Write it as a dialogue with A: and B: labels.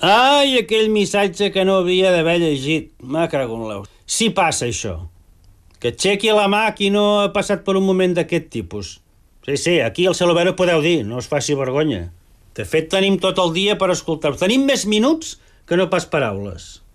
A: Ai, aquell missatge que no havia d'haver llegit. M'ha cago en l'ou. Si passa això. Que aixequi la mà qui no ha passat per un moment d'aquest tipus. Sí, aquí al Celovero podeu dir, no us faci vergonya. De fet, tenim tot el dia per escoltar-vos. Tenim més minuts que no pas paraules.